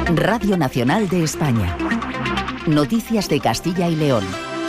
Radio Nacional de España. Noticias de Castilla y León.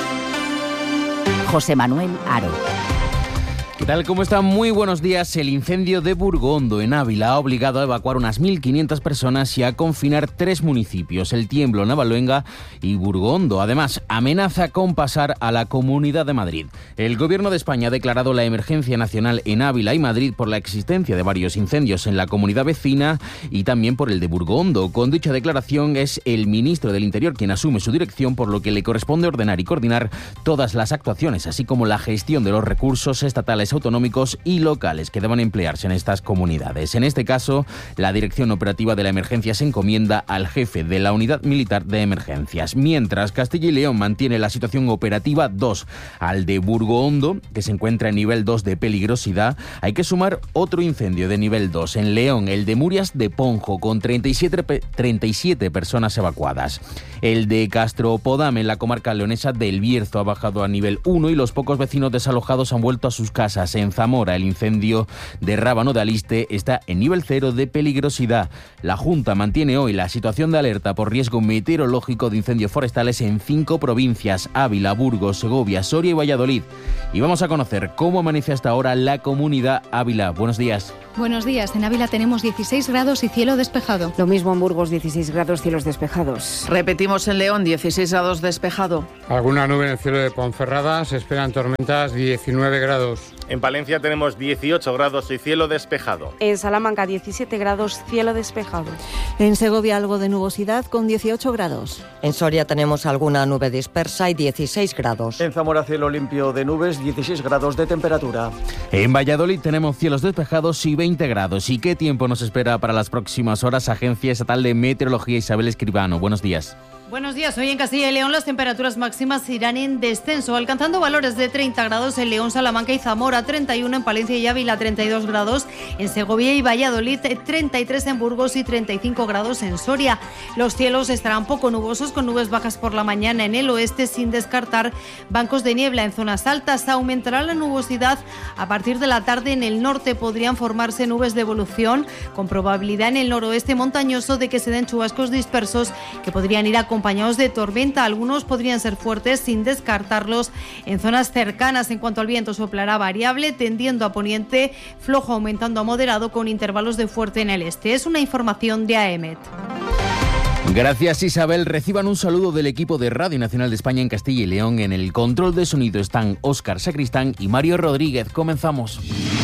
José Manuel Haro. ¿Qué tal? ¿Cómo están? Muy buenos días. El incendio de Burgondo, en Ávila, ha obligado a evacuar unas 1.500 personas y a confinar 3 municipios, El Tiemblo, Navaluenga y Burgondo. Además, amenaza con pasar a la Comunidad de Madrid. El Gobierno de España ha declarado la emergencia nacional en Ávila y Madrid por la existencia de varios incendios en la comunidad vecina y también por el de Burgondo. Con dicha declaración es el ministro del Interior quien asume su dirección, por lo que le corresponde ordenar y coordinar todas las actuaciones, así como la gestión de los recursos estatales, autonómicos y locales que deban emplearse en estas comunidades. En este caso, la dirección operativa de la emergencia se encomienda al jefe de la Unidad Militar de Emergencias. Mientras, Castilla y León mantiene la situación operativa 2. Al de Burgondo, que se encuentra en nivel 2 de peligrosidad, hay que sumar otro incendio de nivel 2 en León, el de Murias de Ponjo, con 37 personas evacuadas. El de Castropodam, en la comarca leonesa del Bierzo, ha bajado a nivel 1 y los pocos vecinos desalojados han vuelto a sus casas. En Zamora, el incendio de Rábano de Aliste está en nivel 0 de peligrosidad. La Junta mantiene hoy la situación de alerta por riesgo meteorológico de incendios forestales en 5 provincias: Ávila, Burgos, Segovia, Soria y Valladolid. Y vamos a conocer cómo amanece hasta ahora la comunidad Ávila. Buenos días. Buenos días. En Ávila tenemos 16 grados y cielo despejado. Lo mismo en Burgos, 16 grados, cielos despejados. Repetimos en León, 16 grados despejado. Alguna nube en el cielo de Ponferrada, se esperan tormentas, 19 grados. En Palencia tenemos 18 grados y cielo despejado. En Salamanca 17 grados, cielo despejado. En Segovia algo de nubosidad con 18 grados. En Soria tenemos alguna nube dispersa y 16 grados. En Zamora cielo limpio de nubes, 16 grados de temperatura. En Valladolid tenemos cielos despejados y 20 grados. ¿Y qué tiempo nos espera para las próximas horas? Agencia Estatal de Meteorología, Isabel Escribano. Buenos días. Buenos días. Hoy en Castilla y León las temperaturas máximas irán en descenso, alcanzando valores de 30 grados en León, Salamanca y Zamora, 31 en Palencia y Ávila, 32 grados en Segovia y Valladolid, 33 en Burgos y 35 grados en Soria. Los cielos estarán poco nubosos, con nubes bajas por la mañana en el oeste, sin descartar bancos de niebla en zonas altas. Aumentará la nubosidad a partir de la tarde. En el norte podrían formarse nubes de evolución, con probabilidad en el noroeste montañoso de que se den chubascos dispersos que podrían ir acompañados de tormenta. Algunos podrían ser fuertes, sin descartarlos en zonas cercanas. En cuanto al viento, soplará variable, tendiendo a poniente, flojo aumentando a moderado, con intervalos de fuerte en el este. Es una información de AEMET. Gracias, Isabel. Reciban un saludo del equipo de Radio Nacional de España en Castilla y León. En el control de sonido están Óscar Sacristán y Mario Rodríguez. Comenzamos.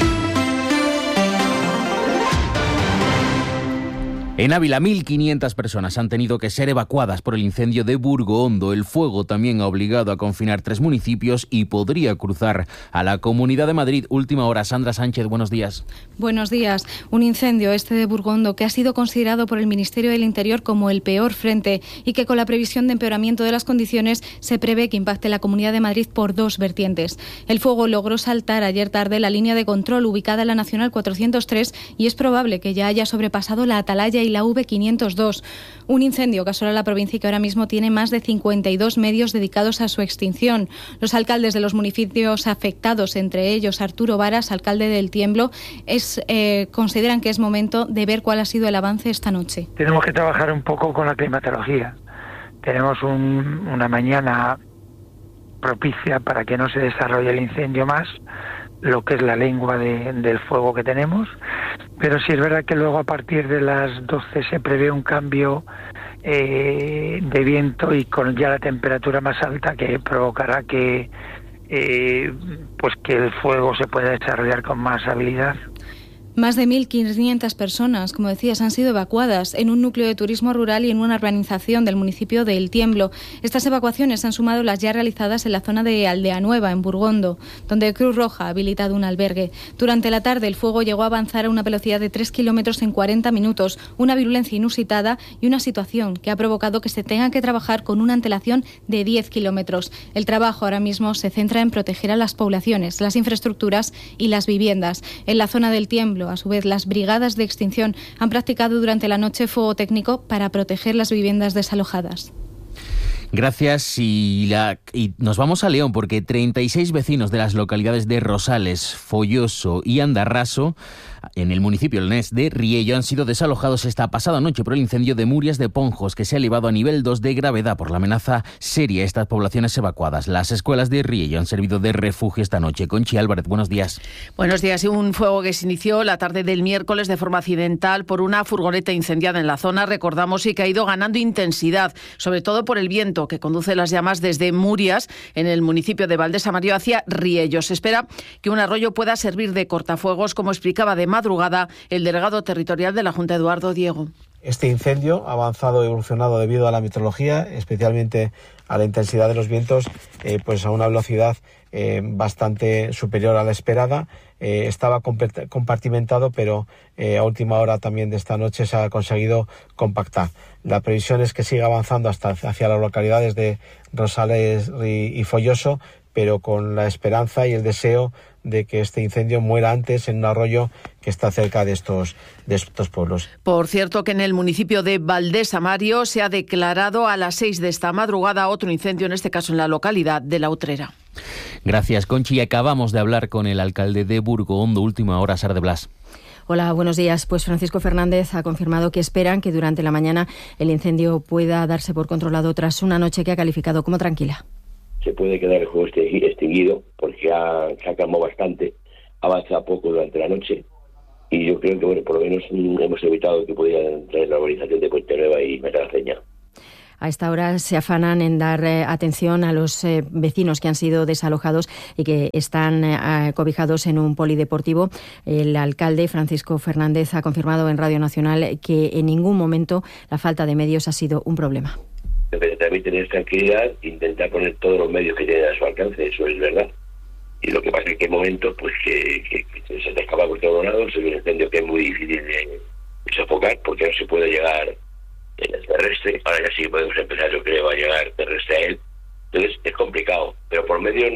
En Ávila, 1.500 personas han tenido que ser evacuadas por el incendio de Burgondo. El fuego también ha obligado a confinar 3 municipios y podría cruzar a la Comunidad de Madrid. Última hora. Sandra Sánchez, buenos días. Buenos días. Un incendio, este de Burgondo, que ha sido considerado por el Ministerio del Interior como el peor frente y que, con la previsión de empeoramiento de las condiciones, se prevé que impacte la Comunidad de Madrid por 2 vertientes. El fuego logró saltar ayer tarde la línea de control ubicada en la Nacional 403 y es probable que ya haya sobrepasado la Atalaya y la V502. Un incendio que asola la provincia y que ahora mismo tiene más de 52 medios dedicados a su extinción. Los alcaldes de los municipios afectados, entre ellos Arturo Varas, alcalde del Tiemblo, consideran que es momento de ver cuál ha sido el avance esta noche. Tenemos que trabajar un poco con la climatología. Tenemos una mañana propicia para que no se desarrolle el incendio más, lo que es la lengua del fuego que tenemos, pero sí es verdad que luego a partir de las 12 se prevé un cambio de viento y con ya la temperatura más alta, que provocará que el fuego se pueda desarrollar con más habilidad. Más de 1.500 personas, como decías, han sido evacuadas en un núcleo de turismo rural y en una urbanización del municipio de El Tiemblo. Estas evacuaciones han sumado las ya realizadas en la zona de Aldea Nueva, en Burgondo, donde Cruz Roja ha habilitado un albergue. Durante la tarde, el fuego llegó a avanzar a una velocidad de 3 kilómetros en 40 minutos, una virulencia inusitada y una situación que ha provocado que se tenga que trabajar con una antelación de 10 kilómetros. El trabajo ahora mismo se centra en proteger a las poblaciones, las infraestructuras y las viviendas. En la zona del Tiemblo, a su vez, las brigadas de extinción han practicado durante la noche fuego técnico para proteger las viviendas desalojadas. Gracias. Y nos vamos a León, porque 36 vecinos de las localidades de Rosales, Folloso y Andarraso en el municipio leonés de Riello han sido desalojados esta pasada noche por el incendio de Murias de Ponjos, que se ha elevado a nivel 2 de gravedad por la amenaza seria a estas poblaciones evacuadas. Las escuelas de Riello han servido de refugio esta noche. Conchi Álvarez, buenos días. Buenos días. Un fuego que se inició la tarde del miércoles de forma accidental por una furgoneta incendiada en la zona, recordamos, y que ha ido ganando intensidad, sobre todo por el viento que conduce las llamas desde Murias, en el municipio de Valdés Amarillo, hacia Riello. Se espera que un arroyo pueda servir de cortafuegos, como explicaba de madrugada el delegado territorial de la Junta, Eduardo Diego. Este incendio ha avanzado y evolucionado debido a la meteorología, especialmente a la intensidad de los vientos, pues a una velocidad bastante superior a la esperada. Estaba compartimentado, pero a última hora también de esta noche se ha conseguido compactar. La previsión es que siga avanzando hasta hacia las localidades de Rosales y Folloso, pero con la esperanza y el deseo de que este incendio muera antes en un arroyo que está cerca de estos pueblos. Por cierto, que en el municipio de Valdés Amarillo se ha declarado a las 6 de esta madrugada otro incendio, en este caso en la localidad de La Utrera. Gracias, Conchi. Acabamos de hablar con el alcalde de Burgondo. Última hora, Sara de Blas. Hola, buenos días. Pues Francisco Fernández ha confirmado que esperan que durante la mañana el incendio pueda darse por controlado tras una noche que ha calificado como tranquila. Se puede quedar el fuego extinguido porque se ha calmado bastante, ha avanzado poco durante la noche y yo creo que bueno, por lo menos hemos evitado que pudieran traer la urbanización de Puente Nueva y Metagraceña. A esta hora se afanan en dar atención a los vecinos que han sido desalojados y que están cobijados en un polideportivo. El alcalde Francisco Fernández ha confirmado en Radio Nacional que en ningún momento la falta de medios ha sido un problema. Debe también tener tranquilidad, intentar poner todos los medios que tienen a su alcance, eso es verdad. Y lo que pasa es que hay momentos pues que se te escapa por todos lados, es un incendio que es muy difícil de sofocar porque no se puede llegar en el terrestre. Ahora ya sí podemos empezar, yo creo, a llegar terrestre a él. Entonces es complicado, pero por medios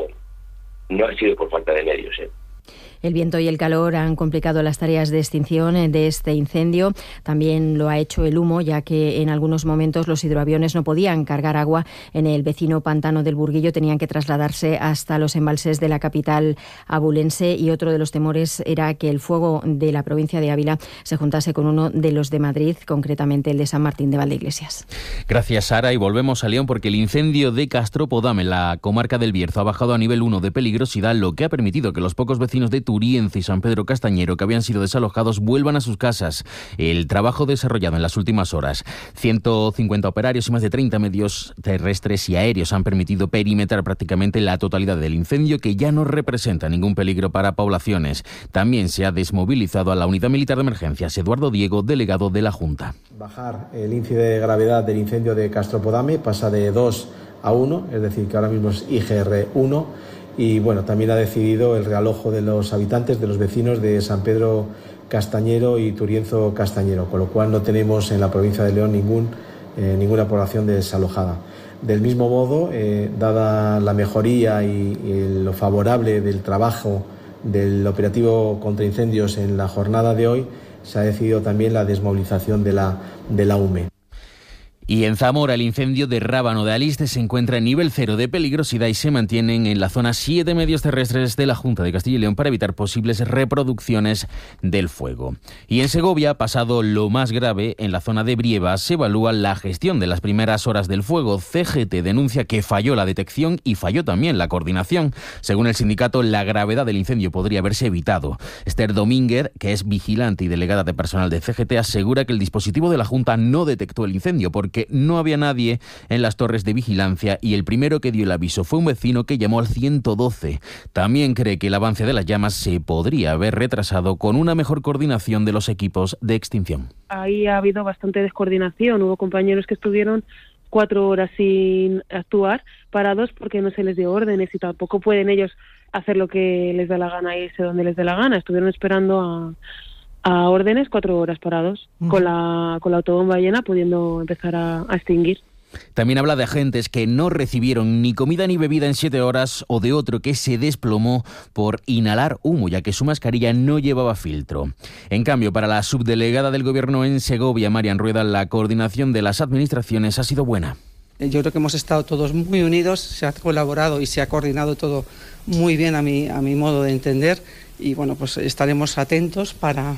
no ha sido por falta de medios, El viento y el calor han complicado las tareas de extinción de este incendio. También lo ha hecho el humo, ya que en algunos momentos los hidroaviones no podían cargar agua en el vecino pantano del Burguillo. Tenían que trasladarse hasta los embalses de la capital abulense. Y otro de los temores era que el fuego de la provincia de Ávila se juntase con uno de los de Madrid, concretamente el de San Martín de Valdeiglesias. Gracias, Sara. Y volvemos a León porque el incendio de Castropodam, en la comarca del Bierzo, ha bajado a nivel 1 de peligrosidad, lo que ha permitido que los pocos vecinos de Turienzo y San Pedro Castañero, que habían sido desalojados, vuelvan a sus casas. El trabajo desarrollado en las últimas horas, 150 operarios y más de 30 medios terrestres y aéreos han permitido perimetrar prácticamente la totalidad del incendio, que ya no representa ningún peligro para poblaciones. También se ha desmovilizado a la Unidad Militar de Emergencias. Eduardo Diego, delegado de la Junta. Bajar el índice de gravedad del incendio de Castropodam pasa de 2 a 1, es decir, que ahora mismo es IGR 1. Y bueno, también ha decidido el realojo de los habitantes, de los vecinos de San Pedro Castañero y Turienzo Castañero, con lo cual no tenemos en la provincia de León ninguna población desalojada. Del mismo modo, dada la mejoría y lo favorable del trabajo del operativo contra incendios en la jornada de hoy, se ha decidido también la desmovilización de la UME. Y en Zamora, el incendio de Rábano de Aliste se encuentra en nivel 0 de peligrosidad y se mantienen en la zona 7 medios terrestres de la Junta de Castilla y León para evitar posibles reproducciones del fuego. Y en Segovia, pasado lo más grave, en la zona de Brieva, se evalúa la gestión de las primeras horas del fuego. CGT denuncia que falló la detección y falló también la coordinación. Según el sindicato, la gravedad del incendio podría haberse evitado. Esther Domínguez, que es vigilante y delegada de personal de CGT, asegura que el dispositivo de la Junta no detectó el incendio porque no había nadie en las torres de vigilancia y el primero que dio el aviso fue un vecino que llamó al 112. También cree que el avance de las llamas se podría haber retrasado con una mejor coordinación de los equipos de extinción. Ahí ha habido bastante descoordinación. Hubo compañeros que estuvieron 4 horas sin actuar, parados porque no se les dio órdenes y tampoco pueden ellos hacer lo que les da la gana e irse donde les dé la gana. Estuvieron esperando a órdenes 4 horas parados, con la autobomba llena, pudiendo empezar a extinguir. También habla de agentes que no recibieron ni comida ni bebida en 7 horas o de otro que se desplomó por inhalar humo, ya que su mascarilla no llevaba filtro. En cambio, para la subdelegada del Gobierno en Segovia, Marian Rueda, la coordinación de las administraciones ha sido buena. Yo creo que hemos estado todos muy unidos, se ha colaborado y se ha coordinado todo muy bien a mi modo de entender. y bueno, pues estaremos atentos para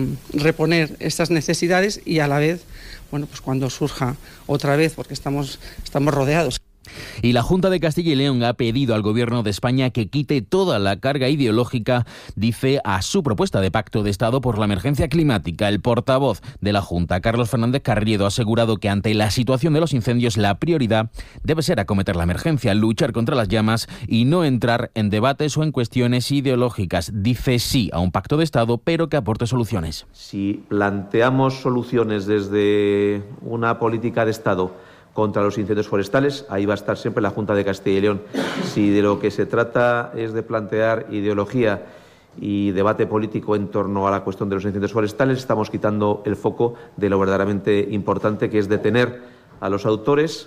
reponer estas necesidades y a la vez, bueno, pues cuando surja otra vez, porque estamos rodeados. Y la Junta de Castilla y León ha pedido al Gobierno de España que quite toda la carga ideológica, dice, a su propuesta de pacto de Estado por la emergencia climática. El portavoz de la Junta, Carlos Fernández Carriedo, ha asegurado que ante la situación de los incendios la prioridad debe ser acometer la emergencia, luchar contra las llamas y no entrar en debates o en cuestiones ideológicas. Dice sí a un pacto de Estado, pero que aporte soluciones. Si planteamos soluciones desde una política de Estado contra los incendios forestales, ahí va a estar siempre la Junta de Castilla y León. Si de lo que se trata es de plantear ideología y debate político en torno a la cuestión de los incendios forestales, estamos quitando el foco de lo verdaderamente importante, que es detener a los autores,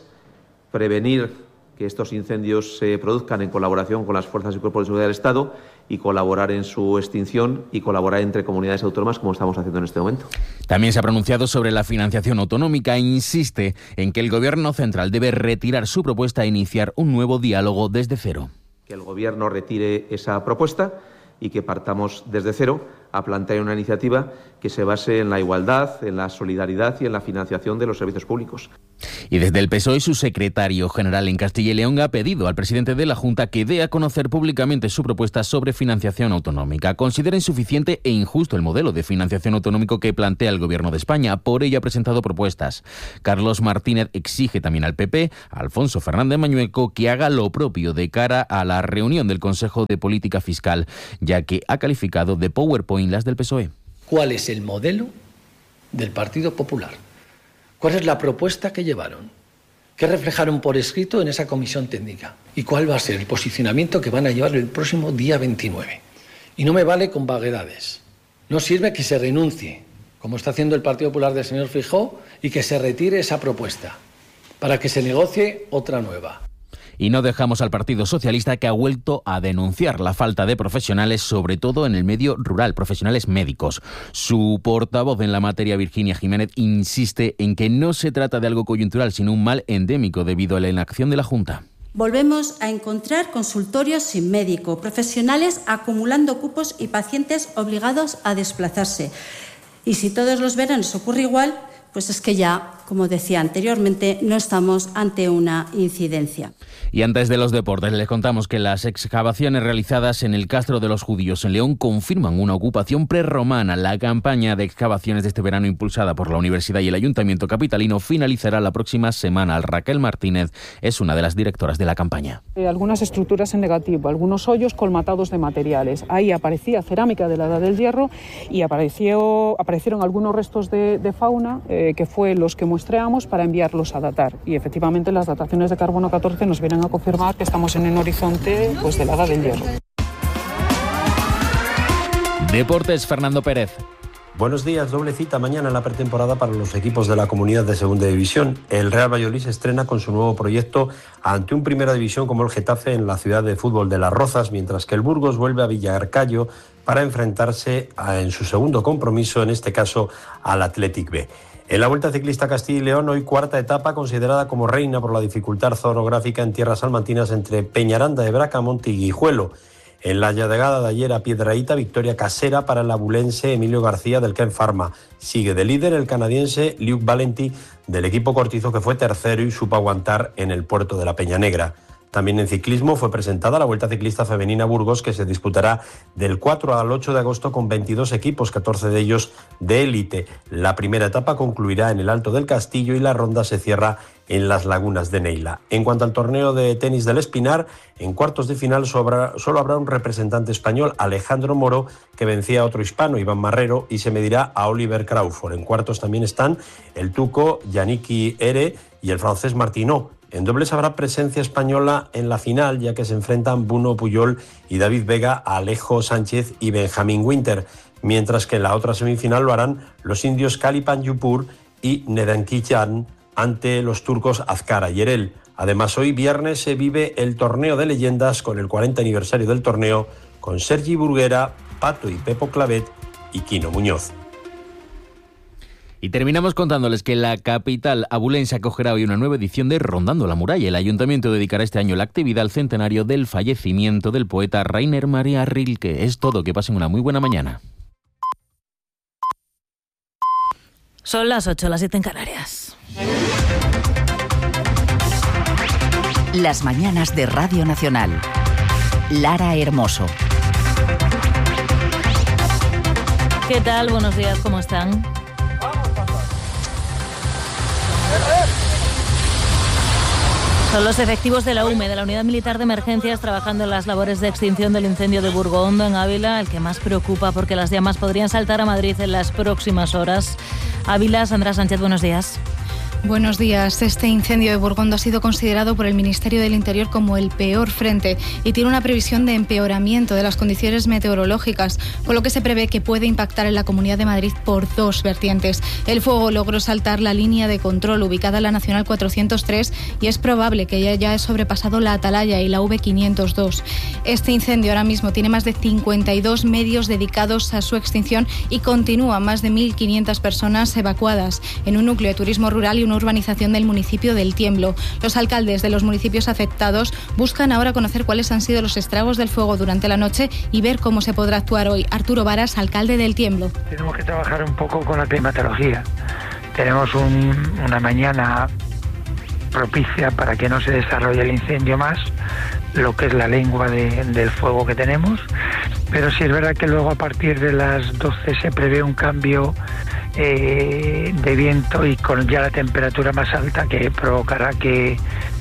prevenir que estos incendios se produzcan en colaboración con las fuerzas y cuerpos de seguridad del Estado y colaborar en su extinción y colaborar entre comunidades autónomas como estamos haciendo en este momento. También se ha pronunciado sobre la financiación autonómica e insiste en que el Gobierno central debe retirar su propuesta e iniciar un nuevo diálogo desde cero. Que el Gobierno retire esa propuesta y que partamos desde cero a plantear una iniciativa que se base en la igualdad, en la solidaridad y en la financiación de los servicios públicos. Y desde el PSOE, su secretario general en Castilla y León ha pedido al presidente de la Junta que dé a conocer públicamente su propuesta sobre financiación autonómica. Considera insuficiente e injusto el modelo de financiación autonómico que plantea el Gobierno de España. Por ello ha presentado propuestas. Carlos Martínez exige también al PP, a Alfonso Fernández Mañueco, que haga lo propio de cara a la reunión del Consejo de Política Fiscal, ya que ha calificado de PowerPoint las del PSOE. ¿Cuál es el modelo del Partido Popular? ¿Cuál es la propuesta que llevaron? ¿Qué reflejaron por escrito en esa comisión técnica? ¿Y cuál va a ser el posicionamiento que van a llevar el próximo día 29? Y no me vale con vaguedades. No sirve que se renuncie, como está haciendo el Partido Popular del señor Feijóo, y que se retire esa propuesta, para que se negocie otra nueva. Y no dejamos al Partido Socialista, que ha vuelto a denunciar la falta de profesionales, sobre todo en el medio rural, profesionales médicos. Su portavoz en la materia, Virginia Jiménez, insiste en que no se trata de algo coyuntural, sino un mal endémico debido a la inacción de la Junta. Volvemos a encontrar consultorios sin médico, profesionales acumulando cupos y pacientes obligados a desplazarse. Y si todos los veranos ocurre igual, pues es que ya, como decía anteriormente, no estamos ante una incidencia. Y antes de los deportes, les contamos que las excavaciones realizadas en el Castro de los Judíos en León confirman una ocupación prerromana. La campaña de excavaciones de este verano, impulsada por la Universidad y el Ayuntamiento capitalino, finalizará la próxima semana. Raquel Martínez es una de las directoras de la campaña. Algunas estructuras en negativo, algunos hoyos colmatados de materiales. Ahí aparecía cerámica de la Edad del Hierro y aparecieron algunos restos de fauna que fue los que muestreamos para enviarlos a datar. Y efectivamente las dataciones de carbono 14 nos vienen a confirmar que estamos en el horizonte de la Edad del Hierro. Deportes, Fernando Pérez. Buenos días, doble cita mañana en la pretemporada para los equipos de la Comunidad de Segunda División. El Real Valladolid se estrena con su nuevo proyecto ante un Primera División como el Getafe en la ciudad de fútbol de Las Rozas, mientras que el Burgos vuelve a Villarcayo para enfrentarse en su segundo compromiso, en este caso al Athletic B. En la Vuelta Ciclista Castilla y León, hoy cuarta etapa considerada como reina por la dificultad orográfica en tierras salmantinas entre Peñaranda de Bracamonte y Guijuelo. En la llegada de ayer a Piedrahíta, victoria casera para el abulense Emilio García del Ken Pharma. Sigue de líder el canadiense Luke Valenti del equipo Cortizo, que fue tercero y supo aguantar en el puerto de la Peña Negra. También en ciclismo fue presentada la Vuelta Ciclista Femenina Burgos, que se disputará del 4 al 8 de agosto con 22 equipos, 14 de ellos de élite. La primera etapa concluirá en el Alto del Castillo y la ronda se cierra en las Lagunas de Neila. En cuanto al torneo de tenis del Espinar, en cuartos de final solo habrá un representante español, Alejandro Moro, que vencía a otro hispano, Iván Marrero, y se medirá a Oliver Crawford. En cuartos también están el tuco Yannick Ere y el francés Martineau. En dobles habrá presencia española en la final, ya que se enfrentan Bruno Puyol y David Vega a Alejo Sánchez y Benjamín Winter, mientras que en la otra semifinal lo harán los indios Kalipan Yupur y Nedankichan ante los turcos Azcara y Yerel. Además, hoy viernes se vive el torneo de leyendas con el 40 aniversario del torneo, con Sergi Burguera, Pato y Pepo Clavet y Quino Muñoz. Y terminamos contándoles que la capital abulense acogerá hoy una nueva edición de Rondando la Muralla. El ayuntamiento dedicará este año la actividad al centenario del fallecimiento del poeta Rainer Maria Rilke. Es todo, que pasen una muy buena mañana. Son las 8, las 7 en Canarias. Las mañanas de Radio Nacional. Lara Hermoso. ¿Qué tal? Buenos días, ¿cómo están? Son los efectivos de la UME, de la Unidad Militar de Emergencias, trabajando en las labores de extinción del incendio de Burgondo, en Ávila, el que más preocupa porque las llamas podrían saltar a Madrid en las próximas horas. Ávila, Sandra Sánchez, buenos días. Buenos días. Este incendio de Burgondo ha sido considerado por el Ministerio del Interior como el peor frente y tiene una previsión de empeoramiento de las condiciones meteorológicas, con lo que se prevé que puede impactar en la Comunidad de Madrid por dos vertientes. El fuego logró saltar la línea de control ubicada en la Nacional 403 y es probable que ya haya sobrepasado la Atalaya y la V502. Este incendio ahora mismo tiene más de 52 medios dedicados a su extinción y continúa más de 1.500 personas evacuadas en un núcleo de turismo rural y una urbanización del municipio del Tiemblo. Los alcaldes de los municipios afectados buscan ahora conocer cuáles han sido los estragos del fuego durante la noche y ver cómo se podrá actuar hoy. Arturo Varas, alcalde del Tiemblo. Tenemos que trabajar un poco con la climatología. Tenemos una mañana propicia para que no se desarrolle el incendio más, lo que es la lengua del fuego que tenemos, pero sí es verdad que luego a partir de las 12 se prevé un cambio de viento y con ya la temperatura más alta que provocará que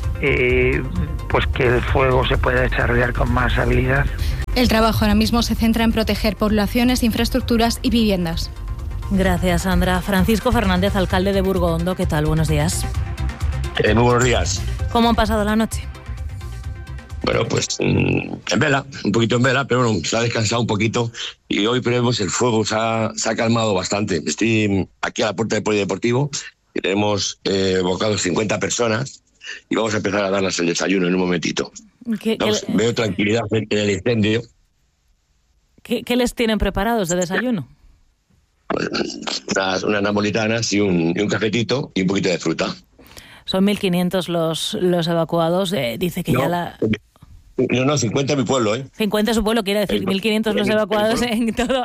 que el fuego se pueda desarrollar con más habilidad. El trabajo ahora mismo se centra en proteger poblaciones, infraestructuras y viviendas. Gracias, Sandra. Francisco Fernández, alcalde de Burgondo, ¿qué tal? Buenos días. Muy buenos días. ¿Cómo han pasado la noche? Bueno, pues en vela, un poquito en vela, pero bueno, se ha descansado un poquito y hoy vemos el fuego se ha calmado bastante. Estoy aquí a la puerta del polideportivo y tenemos bocados 50 personas y vamos a empezar a darles el desayuno en un momentito. Veo tranquilidad en el incendio. ¿Qué les tienen preparados de desayuno? Unas napolitanas y un cafetito y un poquito de fruta. Son 1.500 los evacuados. Dice que no, ya la... No, 50 en mi pueblo, ¿eh? 50 en su pueblo, quiere decir 1.500 los evacuados en todo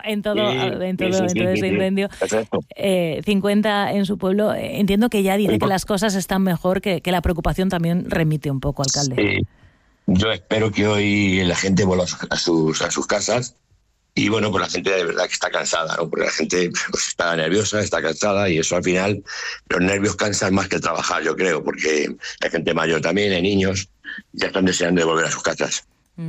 ese incendio. Exacto. 50 en su pueblo. Entiendo que ya dice que las cosas están mejor, que la preocupación también remite un poco, alcalde. Sí. Yo espero que hoy la gente vuelva a sus casas. Y bueno, pues la gente de verdad que está cansada, ¿no? Porque la gente pues, está nerviosa, está cansada y eso al final, los nervios cansan más que el trabajar, yo creo, porque hay gente mayor también, hay niños, ya están deseando de volver a sus casas.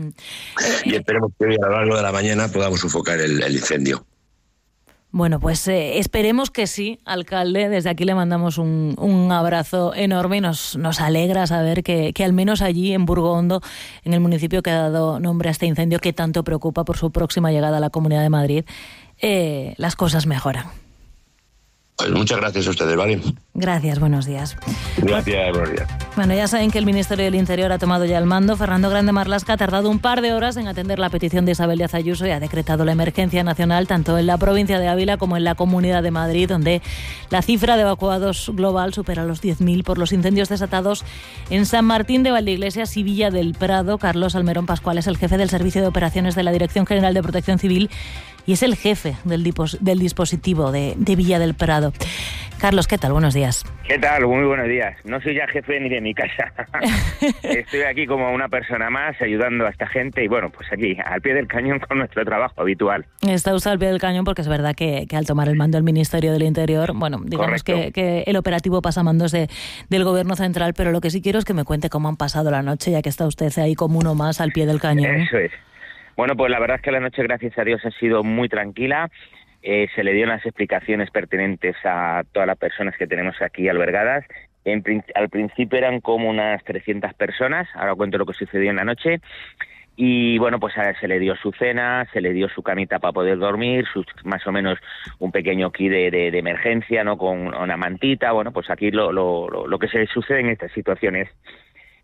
Y esperemos que hoy a lo largo de la mañana podamos sofocar el incendio. Bueno, pues esperemos que sí, alcalde. Desde aquí le mandamos un abrazo enorme y nos alegra saber que al menos allí en Burgondo, en el municipio que ha dado nombre a este incendio que tanto preocupa por su próxima llegada a la Comunidad de Madrid, las cosas mejoran. Pues muchas gracias a ustedes, ¿vale? Gracias, buenos días. Gracias, buenos días. Bueno, ya saben que el Ministerio del Interior ha tomado ya el mando. Fernando Grande Marlaska ha tardado un par de horas en atender la petición de Isabel Díaz Ayuso y ha decretado la emergencia nacional tanto en la provincia de Ávila como en la Comunidad de Madrid, donde la cifra de evacuados global supera los 10.000 por los incendios desatados en San Martín de Valdeiglesias y Villa del Prado. Carlos Almerón Pascual es el jefe del Servicio de Operaciones de la Dirección General de Protección Civil y es el jefe del dispositivo de Villa del Prado. Carlos, ¿qué tal? Buenos días. ¿Qué tal? Muy buenos días. No soy ya jefe ni de mi casa. Estoy aquí como una persona más ayudando a esta gente y bueno, pues aquí, al pie del cañón con nuestro trabajo habitual. Está usted al pie del cañón porque es verdad que al tomar el mando del Ministerio del Interior, bueno, digamos que el operativo pasa a mandos del Gobierno Central, pero lo que sí quiero es que me cuente cómo han pasado la noche, ya que está usted ahí como uno más al pie del cañón. Eso es. Bueno, pues la verdad es que la noche, gracias a Dios, ha sido muy tranquila. Se le dieron las explicaciones pertinentes a todas las personas que tenemos aquí albergadas. Al principio eran como unas 300 personas, ahora cuento lo que sucedió en la noche. Y bueno, pues se le dio su cena, se le dio su camita para poder dormir, más o menos un pequeño kit de emergencia, ¿no? Con una mantita. Bueno, pues aquí lo que se sucede en estas situaciones.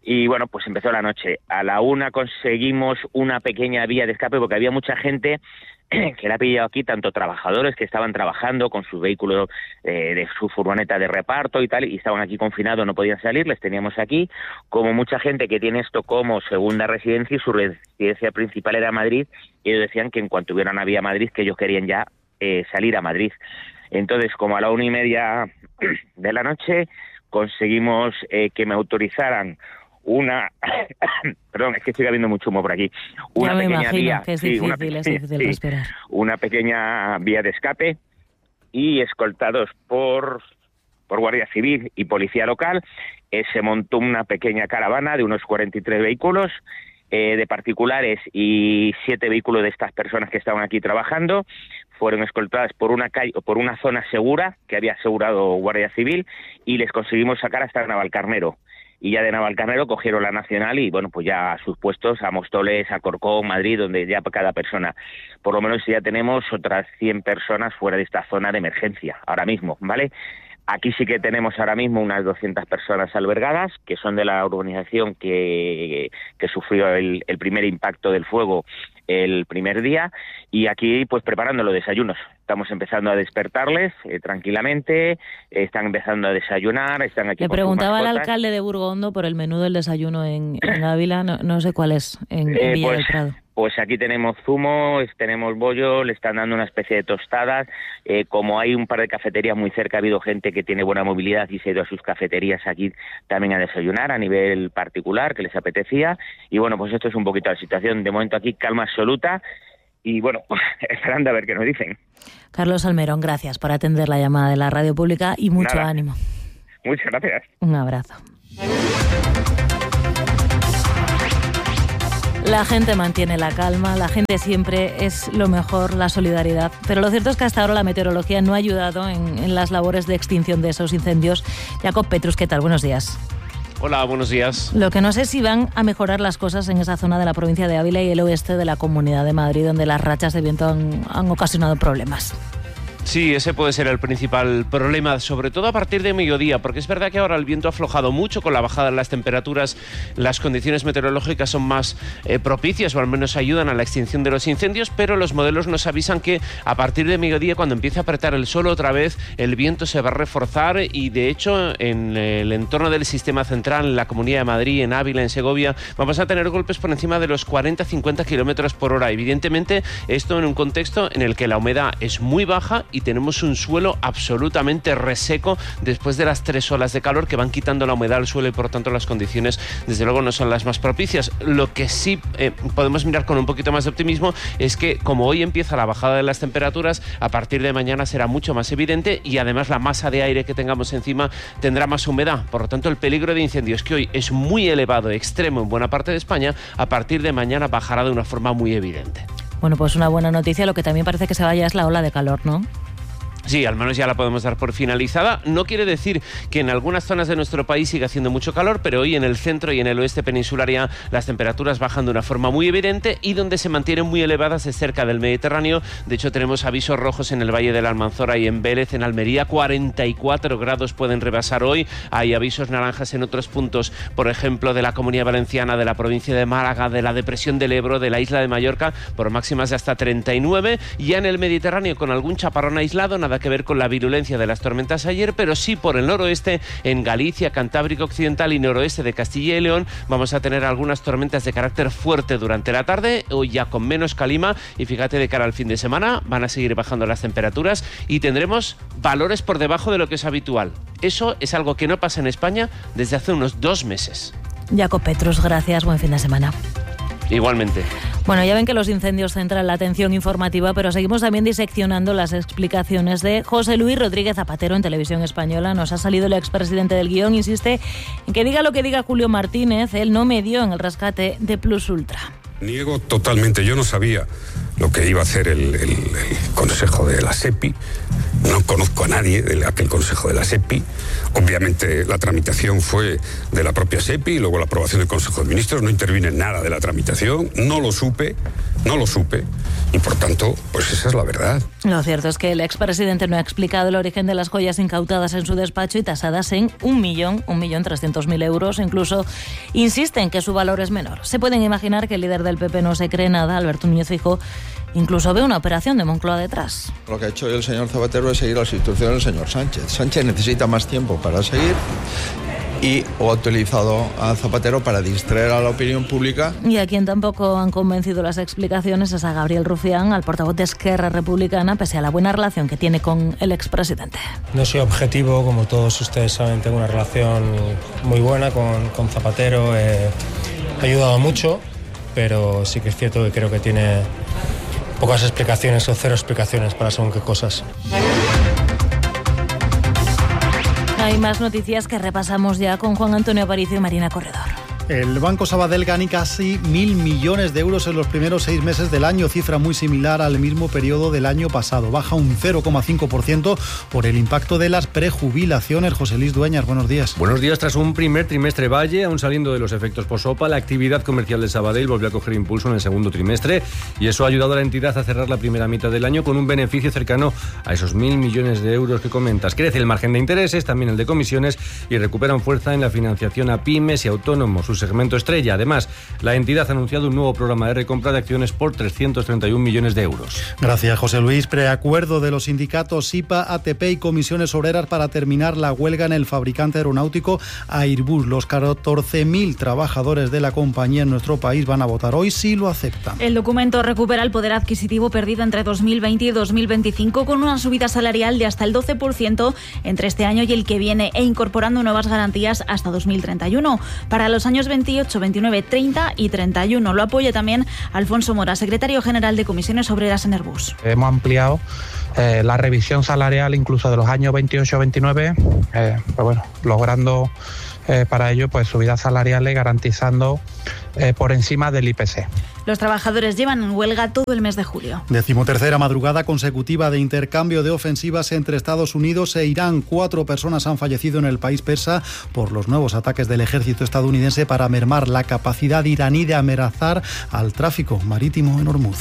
Y bueno, pues empezó la noche. A la 1 conseguimos una pequeña vía de escape porque había mucha gente que la ha pillado aquí, tanto trabajadores que estaban trabajando con su vehículo de su furgoneta de reparto y tal, y estaban aquí confinados, no podían salir, les teníamos aquí, como mucha gente que tiene esto como segunda residencia y su residencia principal era Madrid, y ellos decían que en cuanto hubiera una vía a Madrid, que ellos querían ya salir a Madrid. Entonces, como a la 1:30 de la noche, conseguimos que me autorizaran perdón, es que estoy habiendo mucho humo por aquí. Una pequeña vía, que es difícil respirar. Una pequeña vía de escape y escoltados por Guardia Civil y Policía Local, se montó una pequeña caravana de unos 43 vehículos de particulares y 7 vehículos de estas personas que estaban aquí trabajando. Fueron escoltadas por una calle, por una zona segura que había asegurado Guardia Civil, y les conseguimos sacar hasta Navalcarnero. Y ya de Navalcarnero cogieron la Nacional y, bueno, pues ya a sus puestos, a Móstoles, a Corcón, Madrid, donde ya cada persona. Por lo menos ya tenemos otras 100 personas fuera de esta zona de emergencia, ahora mismo, ¿vale? Aquí sí que tenemos ahora mismo unas 200 personas albergadas, que son de la urbanización que sufrió el primer impacto del fuego el primer día, y aquí pues preparando los desayunos. Estamos empezando a despertarles tranquilamente, están empezando a desayunar, están aquí. Le preguntaba al alcalde de Burgondo por el menú del desayuno en Ávila, no sé cuál es, en Villa del Prado. Pues aquí tenemos zumo, tenemos bollo, le están dando una especie de tostadas. Como hay un par de cafeterías muy cerca, ha habido gente que tiene buena movilidad y se ha ido a sus cafeterías aquí también a desayunar a nivel particular, que les apetecía. Y bueno, pues esto es un poquito la situación. De momento aquí calma absoluta y bueno, esperando a ver qué nos dicen. Carlos Almerón, gracias por atender la llamada de la radio pública y mucho ánimo. Muchas gracias. Un abrazo. La gente mantiene la calma, la gente siempre es lo mejor, la solidaridad. Pero lo cierto es que hasta ahora la meteorología no ha ayudado en las labores de extinción de esos incendios. Jacob Petrus, ¿qué tal? Buenos días. Hola, buenos días. Lo que no sé si van a mejorar las cosas en esa zona de la provincia de Ávila y el oeste de la Comunidad de Madrid, donde las rachas de viento han ocasionado problemas. Sí, ese puede ser el principal problema, sobre todo a partir de mediodía, porque es verdad que ahora el viento ha aflojado mucho con la bajada de las temperaturas, las condiciones meteorológicas son más propicias o al menos ayudan a la extinción de los incendios, pero los modelos nos avisan que a partir de mediodía, cuando empiece a apretar el sol otra vez, el viento se va a reforzar y de hecho en el entorno del sistema central, en la Comunidad de Madrid, en Ávila, en Segovia, vamos a tener golpes por encima de los 40-50 kilómetros por hora. Evidentemente, esto en un contexto en el que la humedad es muy baja y tenemos un suelo absolutamente reseco después de las 3 olas de calor que van quitando la humedad al suelo y por tanto las condiciones desde luego no son las más propicias. Lo que sí podemos mirar con un poquito más de optimismo es que como hoy empieza la bajada de las temperaturas, a partir de mañana será mucho más evidente y además la masa de aire que tengamos encima tendrá más humedad. Por lo tanto, el peligro de incendios, que hoy es muy elevado, extremo en buena parte de España, a partir de mañana bajará de una forma muy evidente. Bueno, pues una buena noticia. Lo que también parece que se vaya es la ola de calor, ¿no? Sí, al menos ya la podemos dar por finalizada. No quiere decir que en algunas zonas de nuestro país siga haciendo mucho calor, pero hoy en el centro y en el oeste peninsular ya las temperaturas bajan de una forma muy evidente y donde se mantienen muy elevadas es cerca del Mediterráneo. De hecho, tenemos avisos rojos en el Valle de la Almanzora y en Vélez, en Almería. 44 grados pueden rebasar hoy. Hay avisos naranjas en otros puntos, por ejemplo, de la Comunidad Valenciana, de la provincia de Málaga, de la Depresión del Ebro, de la isla de Mallorca, por máximas de hasta 39. Ya en el Mediterráneo con algún chaparrón aislado, nada que ver con la virulencia de las tormentas ayer, pero sí por el noroeste, en Galicia, Cantábrico Occidental y noroeste de Castilla y León, vamos a tener algunas tormentas de carácter fuerte durante la tarde, hoy ya con menos calima, y fíjate, de cara al fin de semana van a seguir bajando las temperaturas y tendremos valores por debajo de lo que es habitual. Eso es algo que no pasa en España desde hace unos 2 meses. Jacob Petrus, gracias, buen fin de semana. Igualmente. Bueno, ya ven que los incendios centran la atención informativa, pero seguimos también diseccionando las explicaciones de José Luis Rodríguez Zapatero en Televisión Española. Nos ha salido el expresidente del Guión, insiste en que diga lo que diga Julio Martínez, él no medió en el rescate de Plus Ultra. Niego totalmente, yo no sabía lo que iba a hacer el Consejo de la SEPI, no conozco a nadie de aquel Consejo de la SEPI, obviamente la tramitación fue de la propia SEPI y luego la aprobación del Consejo de Ministros, no intervine en nada de la tramitación, no lo supe no lo supe y por tanto, pues esa es la verdad. Lo cierto es que el expresidente no ha explicado el origen de las joyas incautadas en su despacho y tasadas en 1.300.000 euros. Incluso insiste en que su valor es menor. Se pueden imaginar que el líder del PP no se cree nada. Alberto Núñez Feijóo incluso ve una operación de Moncloa detrás. Lo que ha hecho el señor Zapatero es seguir las instrucciones del señor Sánchez. Sánchez necesita más tiempo para seguir o ha utilizado a Zapatero para distraer a la opinión pública. Y a quien tampoco han convencido las explicaciones es a Gabriel Rufián, al portavoz de Esquerra Republicana, pese a la buena relación que tiene con el expresidente. No soy objetivo, como todos ustedes saben, tengo una relación muy buena con Zapatero, ha ayudado mucho, pero sí que es cierto que creo que tiene pocas explicaciones o cero explicaciones para según qué cosas. Hay más noticias que repasamos ya con Juan Antonio Aparicio y Marina Corredor. El Banco Sabadell gana casi 1.000 millones de euros en los primeros 6 meses del año, cifra muy similar al mismo periodo del año pasado. Baja un 0,5% por el impacto de las prejubilaciones. José Luis Dueñas, buenos días. Buenos días. Tras un primer trimestre valle, aún saliendo de los efectos post-OPA, la actividad comercial de Sabadell volvió a coger impulso en el segundo trimestre y eso ha ayudado a la entidad a cerrar la primera mitad del año con un beneficio cercano a esos 1.000 millones de euros que comentas. Crece el margen de intereses, también el de comisiones y recuperan fuerza en la financiación a pymes y autónomos, su segmento estrella. Además, la entidad ha anunciado un nuevo programa de recompra de acciones por 331 millones de euros. Gracias, José Luis. Preacuerdo de los sindicatos SIPA, ATP y comisiones obreras para terminar la huelga en el fabricante aeronáutico Airbus. Los 14.000 trabajadores de la compañía en nuestro país van a votar hoy si lo aceptan. El documento recupera el poder adquisitivo perdido entre 2020 y 2025 con una subida salarial de hasta el 12% entre este año y el que viene e incorporando nuevas garantías hasta 2031. Para los años 28, 29, 30 y 31. Lo apoya también Alfonso Mora, secretario general de Comisiones Obreras en Airbus. Hemos ampliado la revisión salarial incluso de los años 28, 29, logrando para ello pues subidas salariales garantizando por encima del IPC. Los trabajadores llevan en huelga todo el mes de julio. 13ª madrugada consecutiva de intercambio de ofensivas entre Estados Unidos e Irán. 4 personas han fallecido en el país persa por los nuevos ataques del ejército estadounidense para mermar la capacidad iraní de amenazar al tráfico marítimo en Hormuz.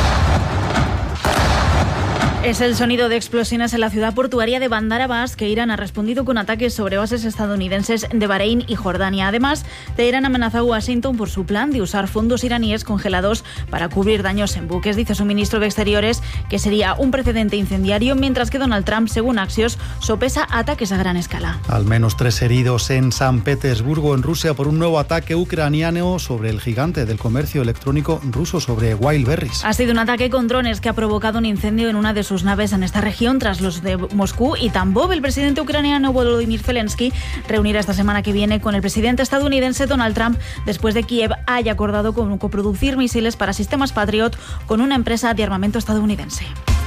Es el sonido de explosiones en la ciudad portuaria de Bandar Abbas, que Irán ha respondido con ataques sobre bases estadounidenses de Bahrein y Jordania. Además, Teherán amenazó a Washington por su plan de usar fondos iraníes congelados para cubrir daños en buques. Dice su ministro de Exteriores que sería un precedente incendiario, mientras que Donald Trump, según Axios, sopesa ataques a gran escala. Al menos 3 heridos en San Petersburgo, en Rusia, por un nuevo ataque ucraniano sobre el gigante del comercio electrónico ruso, sobre Wildberries. Ha sido un ataque con drones que ha provocado un incendio en una de sus naves en esta región tras los de Moscú y Tambov. El presidente ucraniano Volodymyr Zelensky reunirá esta semana que viene con el presidente estadounidense Donald Trump después de Kiev haya acordado con coproducir misiles para sistemas Patriot con una empresa de armamento estadounidense.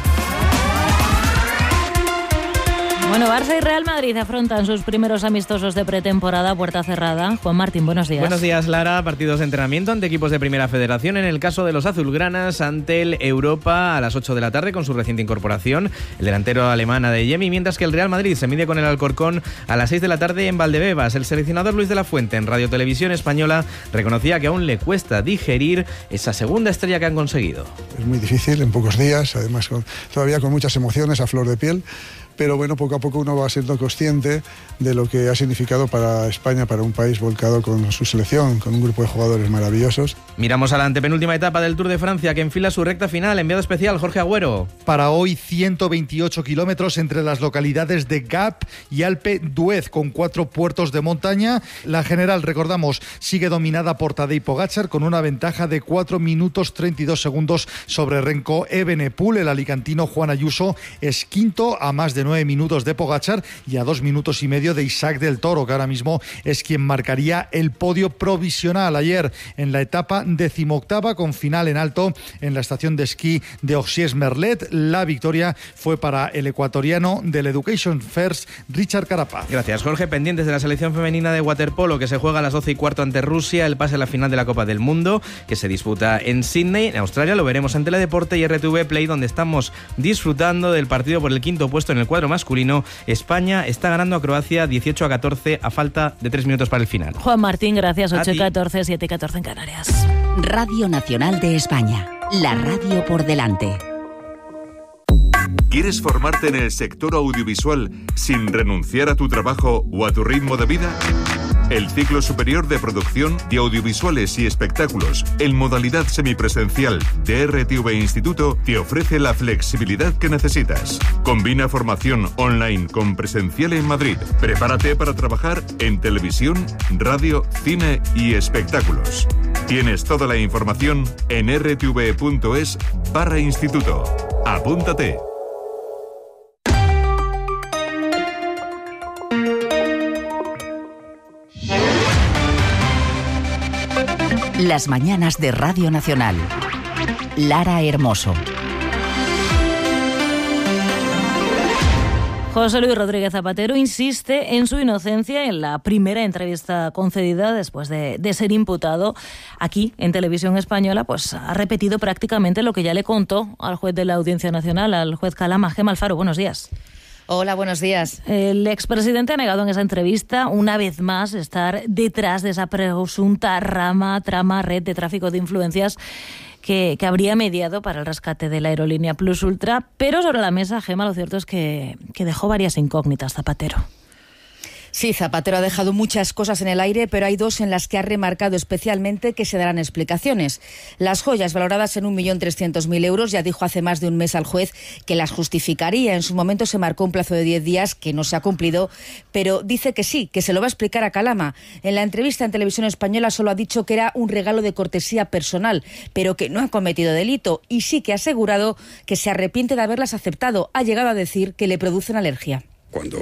Bueno, Barça y Real Madrid afrontan sus primeros amistosos de pretemporada, puerta cerrada. Juan Martín, buenos días. Buenos días, Lara. Partidos de entrenamiento ante equipos de Primera Federación. En el caso de los azulgranas, ante el Europa a las 8 de la tarde con su reciente incorporación, el delantero alemán Adeyemi, mientras que el Real Madrid se mide con el Alcorcón a las 6 de la tarde en Valdebebas. El seleccionador Luis de la Fuente en Radio Televisión Española reconocía que aún le cuesta digerir esa segunda estrella que han conseguido. Es muy difícil en pocos días, además todavía con muchas emociones a flor de piel. Pero bueno, poco a poco uno va siendo consciente de lo que ha significado para España, para un país volcado con su selección, con un grupo de jugadores maravillosos. Miramos a la antepenúltima etapa del Tour de Francia, que enfila su recta final. Enviado especial, Jorge Agüero. Para hoy, 128 kilómetros entre las localidades de Gap y Alpe d'Huez, con 4 puertos de montaña. La general, recordamos, sigue dominada por Tadej Pogačar, con una ventaja de 4 minutos 32 segundos sobre Renko Evenepoel. El alicantino Juan Ayuso es quinto a más de 9 minutos de Pogačar y a 2 minutos y medio de Isaac del Toro, que ahora mismo es quien marcaría el podio provisional. Ayer, en la etapa 18ª, con final en alto en la estación de esquí de Orsières-Merlet, la victoria fue para el ecuatoriano del Education First, Richard Carapaz. Gracias, Jorge. Pendientes de la selección femenina de waterpolo, que se juega a las 12:15 ante Rusia, el pase a la final de la Copa del Mundo, que se disputa en Sydney, en Australia. Lo veremos en Teledeporte y RTV Play, donde estamos disfrutando del partido por el quinto puesto en el cuadro masculino. España está ganando a Croacia 18-14 a falta de 3 minutos para el final. Juan Martín, gracias. 8-14, 7-14 en Canarias. Radio Nacional de España, La radio por delante. ¿Quieres formarte en el sector audiovisual sin renunciar a tu trabajo o a tu ritmo de vida? El ciclo superior de producción de audiovisuales y espectáculos en modalidad semipresencial de RTV Instituto te ofrece la flexibilidad que necesitas. Combina formación online con presencial en Madrid. Prepárate para trabajar en televisión, radio, cine y espectáculos. Tienes toda la información en rtv.es/instituto. Apúntate. Las mañanas de Radio Nacional. Lara Hermoso. José Luis Rodríguez Zapatero insiste en su inocencia en la primera entrevista concedida después de ser imputado. Aquí, en Televisión Española, pues ha repetido prácticamente lo que ya le contó al juez de la Audiencia Nacional, al juez Calama. Gemma Alfaro, buenos días. Hola, buenos días. El expresidente ha negado en esa entrevista, una vez más, estar detrás de esa presunta red de tráfico de influencias que habría mediado para el rescate de la aerolínea Plus Ultra. Pero sobre la mesa, Gemma, lo cierto es que dejó varias incógnitas Zapatero. Sí, Zapatero ha dejado muchas cosas en el aire, pero hay dos en las que ha remarcado especialmente que se darán explicaciones. Las joyas valoradas en 1.300.000 euros, ya dijo hace más de un mes al juez que las justificaría. En su momento se marcó un plazo de 10 días que no se ha cumplido, pero dice que sí, que se lo va a explicar a Calama. En la entrevista en Televisión Española solo ha dicho que era un regalo de cortesía personal, pero que no ha cometido delito, y sí que ha asegurado que se arrepiente de haberlas aceptado. Ha llegado a decir que le producen alergia. Cuando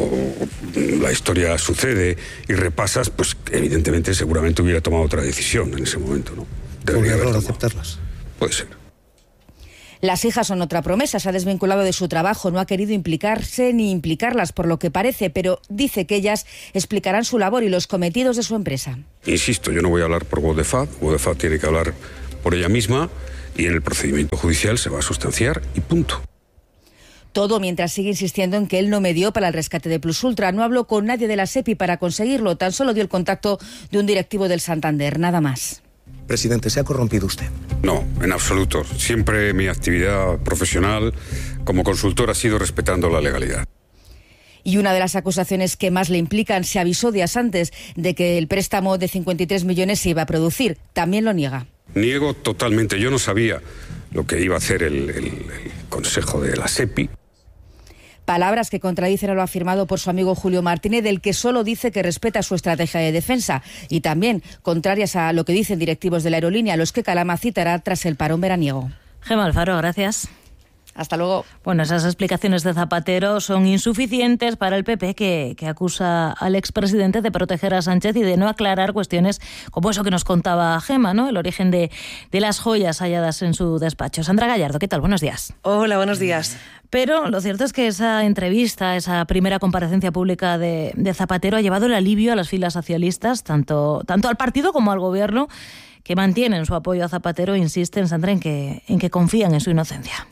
la historia sucede y repasas, pues evidentemente seguramente hubiera tomado otra decisión en ese momento, ¿no? Debería haber aceptarlas. Puede ser. Las hijas son otra promesa. Se ha desvinculado de su trabajo, no ha querido implicarse ni implicarlas por lo que parece, pero dice que ellas explicarán su labor y los cometidos de su empresa. Insisto, yo no voy a hablar por Vodefat. Vodefat tiene que hablar por ella misma y en el procedimiento judicial se va a sustanciar y punto. Todo mientras sigue insistiendo en que él no medió para el rescate de Plus Ultra. No habló con nadie de la SEPI para conseguirlo. Tan solo dio el contacto de un directivo del Santander. Nada más. Presidente, ¿se ha corrompido usted? No, en absoluto. Siempre mi actividad profesional como consultor ha sido respetando la legalidad. Y una de las acusaciones que más le implican, se avisó días antes de que el préstamo de 53 millones se iba a producir. También lo niega. Niego totalmente. Yo no sabía lo que iba a hacer el Consejo de la SEPI. Palabras que contradicen a lo afirmado por su amigo Julio Martínez, del que solo dice que respeta su estrategia de defensa, y también contrarias a lo que dicen directivos de la aerolínea, a los que Calama citará tras el parón veraniego. Gemma Alfaro, gracias. Hasta luego. Bueno, esas explicaciones de Zapatero son insuficientes para el PP, que acusa al expresidente de proteger a Sánchez y de no aclarar cuestiones como eso que nos contaba Gemma, ¿no? El origen de las joyas halladas en su despacho. Sandra Gallardo, ¿qué tal? Buenos días. Hola, buenos días. Pero lo cierto es que esa entrevista, esa primera comparecencia pública de Zapatero ha llevado el alivio a las filas socialistas, tanto al partido como al gobierno, que mantienen su apoyo a Zapatero e insisten, Sandra, en que confían en su inocencia.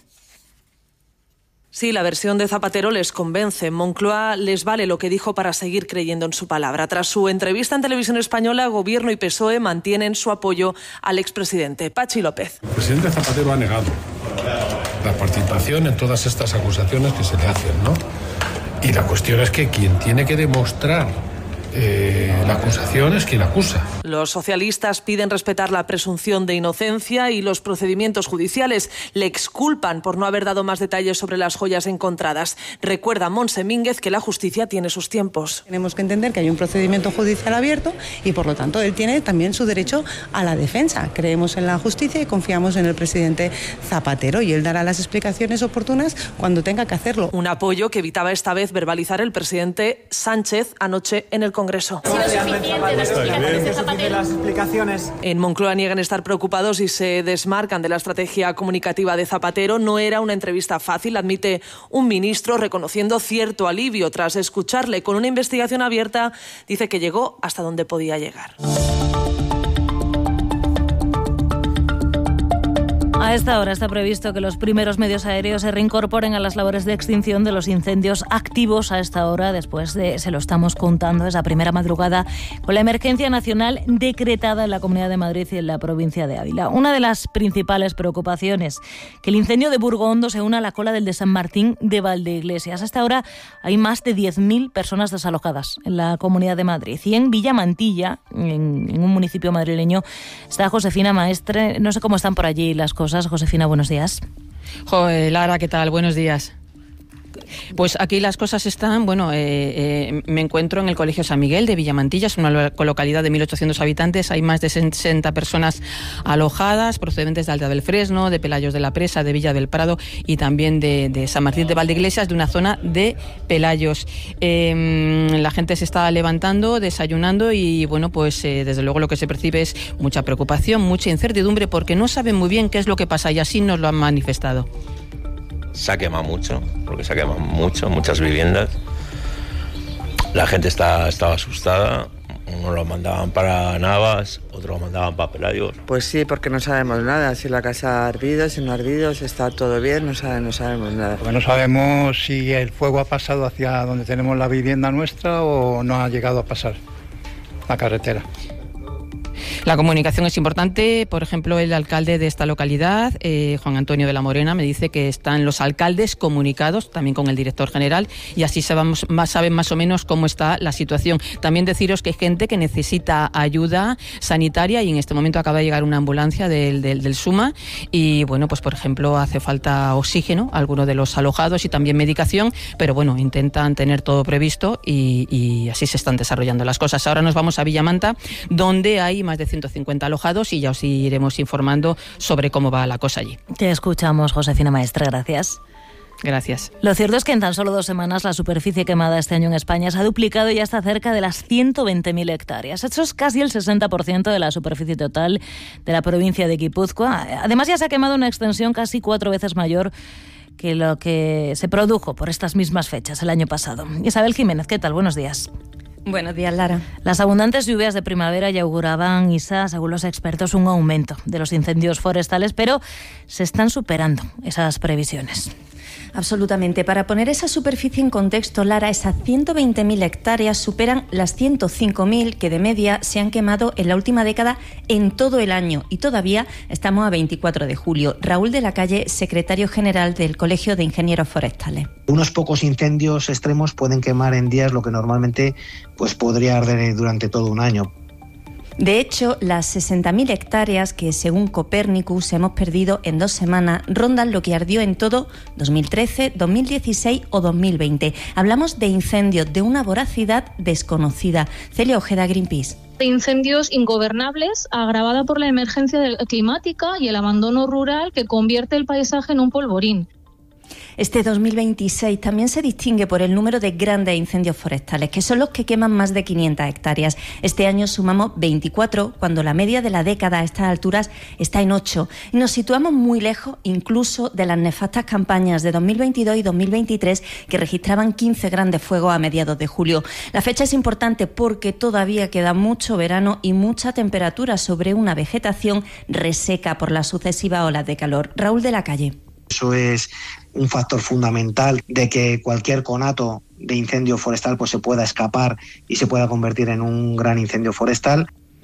Sí, la versión de Zapatero les convence. En Moncloa les vale lo que dijo para seguir creyendo en su palabra. Tras su entrevista en Televisión Española, Gobierno y PSOE mantienen su apoyo al expresidente. Pachi López. El presidente Zapatero ha negado la participación en todas estas acusaciones que se le hacen, ¿no? Y la cuestión es que quien tiene que demostrar la acusación es quien acusa. Los socialistas piden respetar la presunción de inocencia y los procedimientos judiciales. Le exculpan por no haber dado más detalles sobre las joyas encontradas. Recuerda Montse Mínguez que la justicia tiene sus tiempos. Tenemos que entender que hay un procedimiento judicial abierto y, por lo tanto, él tiene también su derecho a la defensa. Creemos en la justicia y confiamos en el presidente Zapatero, y él dará las explicaciones oportunas cuando tenga que hacerlo. Un apoyo que evitaba esta vez verbalizar el presidente Sánchez anoche en el Congreso. Las explicaciones. En Moncloa niegan estar preocupados y se desmarcan de la estrategia comunicativa de Zapatero. No era una entrevista fácil, admite un ministro, reconociendo cierto alivio tras escucharle. Con una investigación abierta, dice que llegó hasta donde podía llegar. A esta hora está previsto que los primeros medios aéreos se reincorporen a las labores de extinción de los incendios activos a esta hora, después de, se lo estamos contando, esa primera madrugada con la emergencia nacional decretada en la Comunidad de Madrid y en la provincia de Ávila. Una de las principales preocupaciones, que el incendio de Burgondo se una a la cola del de San Martín de Valdeiglesias. Hasta ahora hay más de 10.000 personas desalojadas en la Comunidad de Madrid. Y en Villamantilla, en un municipio madrileño, está Josefina Maestre. No sé cómo están por allí las cosas. Josefina, buenos días. Lara, ¿qué tal? Buenos días. Pues aquí las cosas están, me encuentro en el Colegio San Miguel de Villamantilla, es una localidad de 1.800 habitantes, hay más de 60 personas alojadas, procedentes de Alta del Fresno, de Pelayos de la Presa, de Villa del Prado y también de San Martín de Valdeiglesias, de una zona de Pelayos. La gente se está levantando, desayunando y desde luego lo que se percibe es mucha preocupación, mucha incertidumbre porque no saben muy bien qué es lo que pasa y así nos lo han manifestado. Se ha quemado mucho, muchas viviendas. La gente estaba asustada. Uno lo mandaban para Navas, otro lo mandaban para Pelayos. Pues sí, porque no sabemos nada, si la casa ha ardido, si no ha ardido, si está todo bien, no sabemos nada. Porque no sabemos si el fuego ha pasado hacia donde tenemos la vivienda nuestra o no ha llegado a pasar la carretera. La comunicación es importante. Por ejemplo, el alcalde de esta localidad, Juan Antonio de la Morena, me dice que están los alcaldes comunicados también con el director general y así saben más o menos cómo está la situación. También deciros que hay gente que necesita ayuda sanitaria y en este momento acaba de llegar una ambulancia del SUMA y por ejemplo hace falta oxígeno a algunos de los alojados y también medicación, pero intentan tener todo previsto y así se están desarrollando las cosas. Ahora nos vamos a Villamanta, donde hay más de 150 alojados y ya os iremos informando sobre cómo va la cosa allí. Te escuchamos, Josefina Maestre, gracias. Gracias. Lo cierto es que en tan solo 2 semanas la superficie quemada este año en España se ha duplicado y ya está cerca de las 120.000 hectáreas. Eso es casi el 60% de la superficie total de la provincia de Guipúzcoa. Además ya se ha quemado una extensión casi 4 veces mayor que lo que se produjo por estas mismas fechas el año pasado. Isabel Jiménez, ¿qué tal? Buenos días. Buenos días, Lara. Las abundantes lluvias de primavera ya auguraban, Isa, según los expertos, un aumento de los incendios forestales, pero se están superando esas previsiones. Absolutamente. Para poner esa superficie en contexto, Lara, esas 120.000 hectáreas superan las 105.000 que de media se han quemado en la última década en todo el año. Y todavía estamos a 24 de julio. Raúl de la Calle, secretario general del Colegio de Ingenieros Forestales. Unos pocos incendios extremos pueden quemar en días lo que normalmente podría arder durante todo un año. De hecho, las 60.000 hectáreas que, según Copernicus, hemos perdido en 2 semanas rondan lo que ardió en todo 2013, 2016 o 2020. Hablamos de incendios de una voracidad desconocida. Celia Ojeda, Greenpeace. De incendios ingobernables, agravada por la emergencia climática y el abandono rural que convierte el paisaje en un polvorín. Este 2026 también se distingue por el número de grandes incendios forestales, que son los que queman más de 500 hectáreas. Este año sumamos 24, cuando la media de la década a estas alturas está en 8. Y nos situamos muy lejos incluso de las nefastas campañas de 2022 y 2023, que registraban 15 grandes fuegos a mediados de julio. La fecha es importante porque todavía queda mucho verano y mucha temperatura sobre una vegetación reseca por las sucesivas olas de calor. Raúl de la Calle. Eso es un factor fundamental de que cualquier conato de incendio forestal se pueda escapar y se pueda convertir en un gran incendio forestal.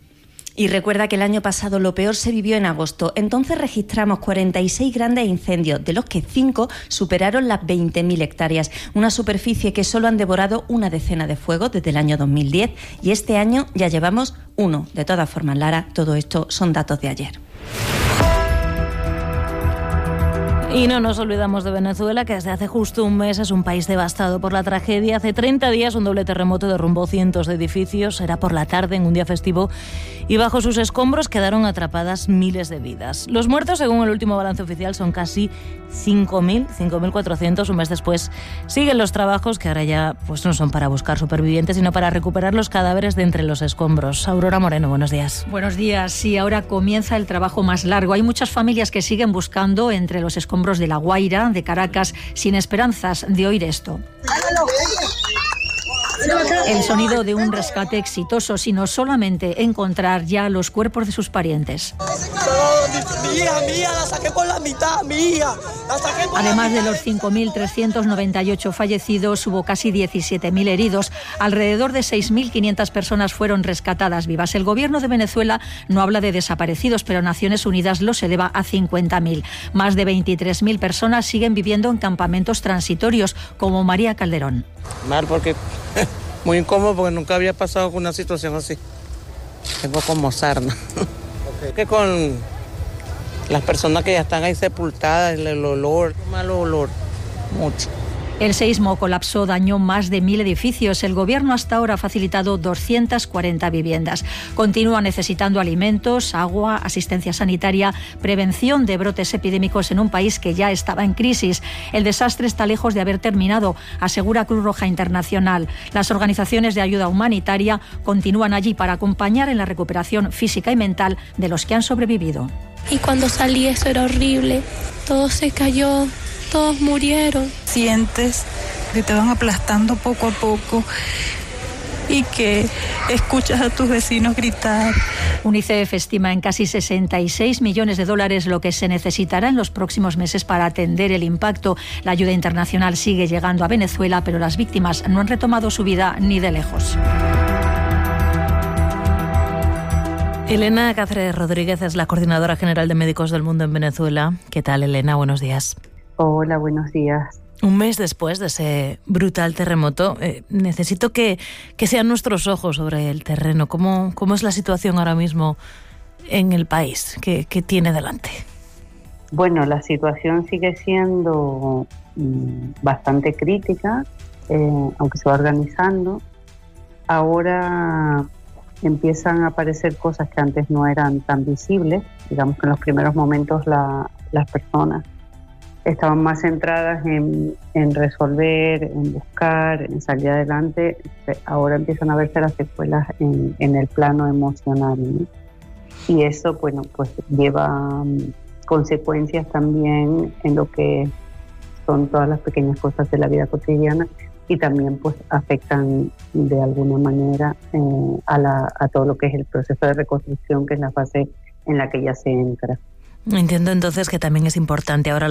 Y recuerda que el año pasado lo peor se vivió en agosto. Entonces registramos 46 grandes incendios, de los que 5 superaron las 20.000 hectáreas. Una superficie que solo han devorado una decena de fuegos desde el año 2010 y este año ya llevamos 1. De todas formas, Lara, todo esto son datos de ayer. Y no nos olvidamos de Venezuela, que desde hace justo un mes es un país devastado por la tragedia. Hace 30 días un doble terremoto derrumbó cientos de edificios. Era por la tarde, en un día festivo, y bajo sus escombros quedaron atrapadas miles de vidas. Los muertos, según el último balance oficial, son casi 5.400. Un mes después siguen los trabajos, que ahora ya no son para buscar supervivientes, sino para recuperar los cadáveres de entre los escombros. Aurora Moreno, buenos días. Buenos días. Sí, ahora comienza el trabajo más largo. Hay muchas familias que siguen buscando entre los escombros de La Guaira, de Caracas, sin esperanzas de oír esto. El sonido de un rescate exitoso, sino solamente encontrar ya los cuerpos de sus parientes. Mi hija, la saqué por la mitad, mi hija. Además de los 5.398 fallecidos, hubo casi 17.000 heridos. Alrededor de 6.500 personas fueron rescatadas vivas. El gobierno de Venezuela no habla de desaparecidos, pero Naciones Unidas los eleva a 50.000. Más de 23.000 personas siguen viviendo en campamentos transitorios, como María Calderón. Mal, porque muy incómodo, porque nunca había pasado con una situación así. Tengo como sarna. Que con las personas que ya están ahí sepultadas, el olor, mal olor, mucho. El seísmo colapsó, dañó más de 1.000 edificios. El gobierno hasta ahora ha facilitado 240 viviendas. Continúa necesitando alimentos, agua, asistencia sanitaria, prevención de brotes epidémicos en un país que ya estaba en crisis. El desastre está lejos de haber terminado, asegura Cruz Roja Internacional. Las organizaciones de ayuda humanitaria continúan allí para acompañar en la recuperación física y mental de los que han sobrevivido. Y cuando salí eso era horrible. Todo se cayó. Todos murieron. Sientes que te van aplastando poco a poco y que escuchas a tus vecinos gritar. UNICEF estima en casi $66 millones lo que se necesitará en los próximos meses para atender el impacto. La ayuda internacional sigue llegando a Venezuela, pero las víctimas no han retomado su vida ni de lejos. Elena Cáceres Rodríguez es la coordinadora general de Médicos del Mundo en Venezuela. ¿Qué tal, Elena? Buenos días. Hola, buenos días. Un mes después de ese brutal terremoto, necesito que sean nuestros ojos sobre el terreno. ¿Cómo es la situación ahora mismo en el país? ¿Qué tiene delante? Bueno, la situación sigue siendo bastante crítica, aunque se va organizando. Ahora empiezan a aparecer cosas que antes no eran tan visibles. Digamos que en los primeros momentos las personas estaban más centradas en resolver, en buscar, en salir adelante. Ahora empiezan a verse las secuelas en el plano emocional, ¿no? Y eso, bueno, pues lleva consecuencias también en lo que son todas las pequeñas cosas de la vida cotidiana y también pues afectan de alguna manera a todo lo que es el proceso de reconstrucción, que es la fase en la que ya se entra. Entiendo entonces que también es importante ahora